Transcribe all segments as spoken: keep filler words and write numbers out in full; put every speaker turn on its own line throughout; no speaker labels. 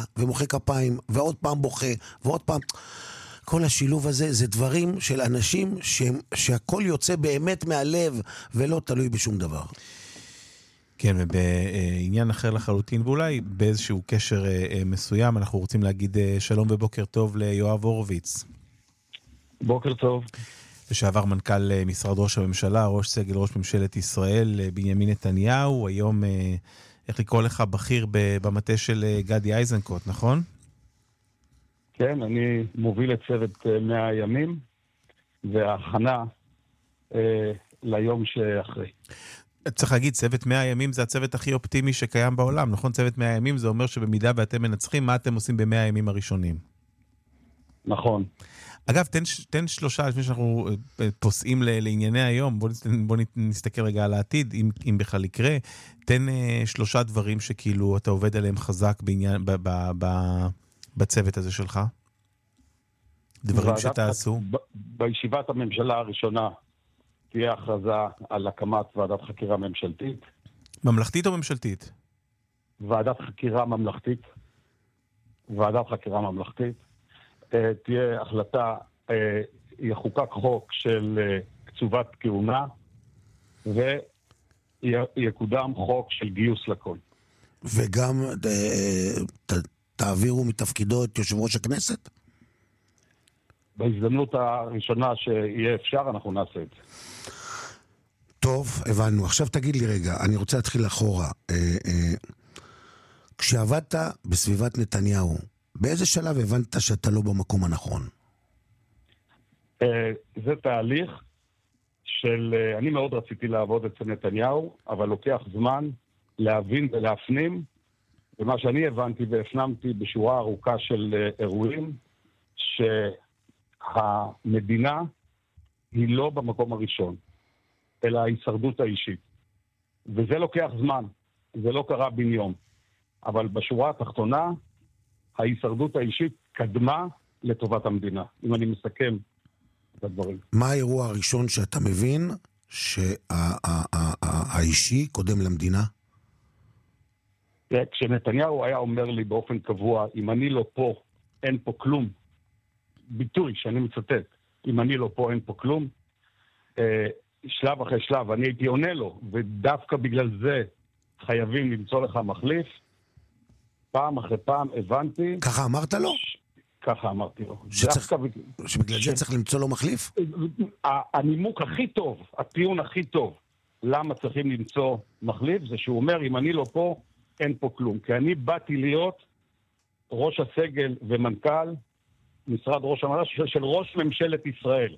ומוחא כפיים, ועוד פעם בוכה, ועוד פעם... כל השילוב הזה זה דברים של אנשים שהם, שהכל יוצא באמת מהלב ולא תלוי בשום דבר.
כן, ובעניין אחר לחלוטין, ואולי באיזשהו קשר מסוים, אנחנו רוצים להגיד שלום ובוקר טוב ליואב הורוביץ.
בוקר טוב.
לשעבר מנכ"ל משרד ראש הממשלה, ראש סגל ראש ממשלת ישראל, בנימין נתניהו, היום, איך לקרוא לך, בכיר במטה של גדי איזנקוט, נכון?
כן, אני מוביל את צוות מאה הימים, וההכנה אה, ליום שאחרי.
צריך להגיד, צוות מאה הימים זה הצוות הכי אופטימי שקיים בעולם, נכון? צוות מאה הימים זה אומר שבמידה ואתם מנצחים, מה אתם עושים במאה הימים הראשונים?
נכון.
אגב, תן, תן שלושה, לפני שאנחנו פוסעים לענייני היום, בוא, בוא נסתכל רגע על העתיד, אם, אם בכלל יקרה, תן שלושה דברים שכאילו אתה עובד עליהם חזק בעניין, ב, ב, ב, בצוות הזה שלך. דברים שתעשו.
ב, בישיבת הממשלה הראשונה, תהיה הכרזה על הקמת ועדת חקירה ממשלתית.
ממלכתית או ממשלתית?
ועדת חקירה ממלכתית. ועדת חקירה ממלכתית. תהיה החלטה, יחוקק חוק של קצובת כהונה, ויקודם חוק של גיוס לכל.
וגם ת, תעבירו מתפקידו את יושב ראש הכנסת?
בהזדמנות הראשונה שיהיה אפשר, אנחנו נעשה את זה.
טוב, הבנו. עכשיו תגיד לי רגע, אני רוצה להתחיל אחורה. אה, אה, כשעבדת בסביבת נתניהו, באיזה שלב הבנת שאתה לא במקום הנכון?
אה, זה תהליך של... אה, אני מאוד רציתי לעבוד אצל נתניהו, אבל לוקח זמן להבין ולהפנים, ומה שאני הבנתי והפנמתי בשורה ארוכה של אה, אירועים, שהמדינה היא לא במקום הראשון. אלא ההישרדות האישית. וזה לוקח זמן. זה לא קרה בן יום. אבל בשורה התחתונה, ההישרדות האישית קדמה לטובת המדינה. אם אני מסכם את הדברים.
מה האירוע הראשון שאתה מבין שהאישי קודם למדינה?
כשנתניהו היה אומר לי באופן קבוע, אם אני לא פה, אין פה כלום. ביטוי שאני מצטט. אם אני לא פה, אין פה כלום. שלב אחרי שלב, אני הייתי עונה לו, ודווקא בגלל זה חייבים למצוא לך מחליף. פעם אחרי פעם הבנתי...
ככה אמרת לו?
ש... ככה אמרתי לו.
שצריך... שבגלל ש... זה צריך למצוא לו מחליף?
הנימוק הכי טוב, הטיעון הכי טוב, למה צריכים למצוא מחליף, זה שהוא אומר, אם אני לא פה, אין פה כלום. כי אני באתי להיות ראש הסגל ומנכ"ל משרד ראש הממשלה של ראש ממשלת ישראל.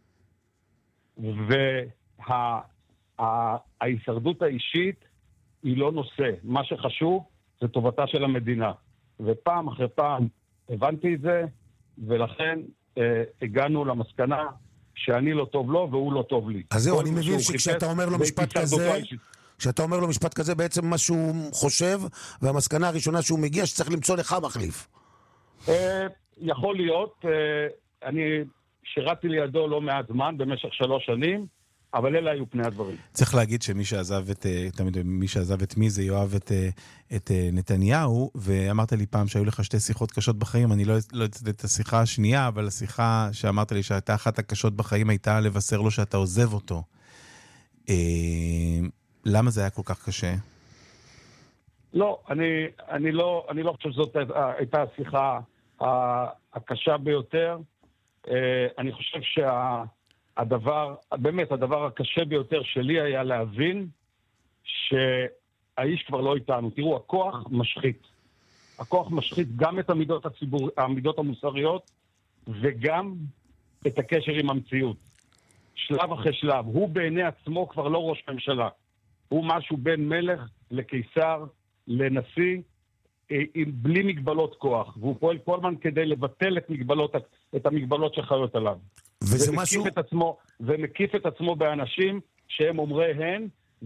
וההישרדות האישית היא לא נושא. מה שחשוב זה טובתה של המדינה. ופעם אחרי פעם הבנתי את זה, ולכן אה, הגענו למסקנה שאני לא טוב לו והוא לא טוב לי.
אז זהו, אני מבין שכשאתה אומר לו משפט כזה, כשאתה אומר לו משפט כזה, בעצם מה שהוא חושב, והמסקנה הראשונה שהוא מגיע שצריך למצוא לך מחליף.
אה, יכול להיות, אה, אני... שירתי לידו לא מעט זמן, במשך שלוש שנים, אבל אלה היו פני הדברים. צריך
להגיד שמי שעזב את, תמיד, מי שעזב את מי זה יואב את, את נתניהו, ואמרת לי פעם שהיו לך שתי שיחות קשות בחיים, אני לא יודעת את השיחה השנייה, אבל השיחה שאמרת לי שהייתה אחת הקשות בחיים, הייתה לבשר לו שאתה עוזב אותו. למה זה היה כל כך קשה?
לא, אני, אני לא, אני לא חושב שזאת הייתה השיחה הקשה ביותר, Uh, אני חושב שהדבר, באמת, הדבר הקשה ביותר שלי היה להבין שהאיש כבר לא איתנו. תראו, הכוח משחית. הכוח משחית גם את המידות הציבור, המידות המוסריות, וגם את הקשר עם המציאות. שלב אחרי שלב. הוא בעיני עצמו כבר לא ראש ממשלה. הוא משהו בין מלך לקיסר, לנשיא, בלי מגבלות כוח, והוא פועל כל הזמן כדי לבטל את מגבלות, את המגבלות שחיות עליו.
וזה משהו...
את עצמו, ומקיף את עצמו באנשים שהם אומרי הן,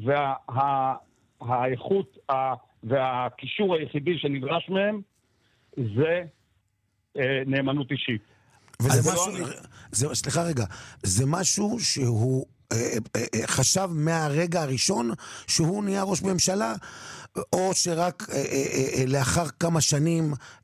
והאיכות וה, והקישור היחידי שנדרש מהם זה אה, נאמנות אישית.
וזה משהו, לא... זה, סליחה רגע, זה משהו שהוא חשב מהרגע הראשון שהוא נהיה ראש ממשלה, או שרק לאחר כמה שנים